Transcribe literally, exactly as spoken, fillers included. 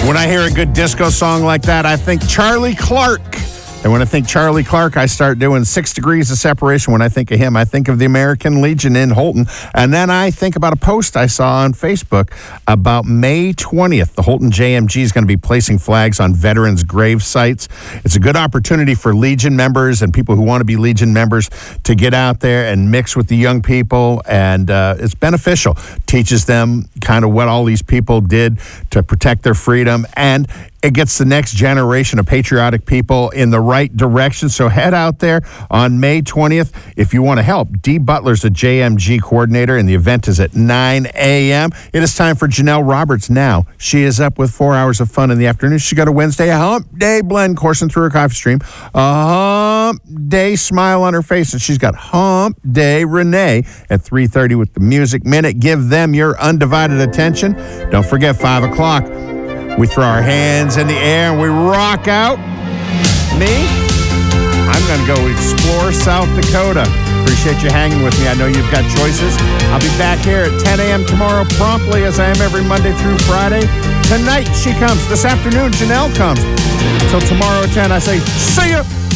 When I hear a good disco song like that, I think Charlie Clark. And when I think Charlie Clark, I start doing Six Degrees of Separation. When I think of him, I think of the American Legion in Holton. And then I think about a post I saw on Facebook about May twentieth. The Holton J M G is going to be placing flags on veterans' grave sites. It's a good opportunity for Legion members and people who want to be Legion members to get out there and mix with the young people. And uh, it's beneficial. Teaches them kind of what all these people did to protect their freedom. And it gets the next generation of patriotic people in the right direction. So head out there on May twentieth if you want to help. Dee Butler's a J M G coordinator, and the event is at nine a.m. It is time for Janelle Roberts now. She is up with four hours of fun in the afternoon. She got a Wednesday hump day blend coursing through her coffee stream. A hump day smile on her face, and she's got Hump Day Renee at three thirty with the Music Minute. Give them your undivided attention. Don't forget, five o'clock. We throw our hands in the air and we rock out. Me, I'm going to go explore South Dakota. Appreciate you hanging with me. I know you've got choices. I'll be back here at ten a.m. tomorrow promptly, as I am every Monday through Friday. Tonight she comes. This afternoon, Janelle comes. Until tomorrow at ten, I say, see ya.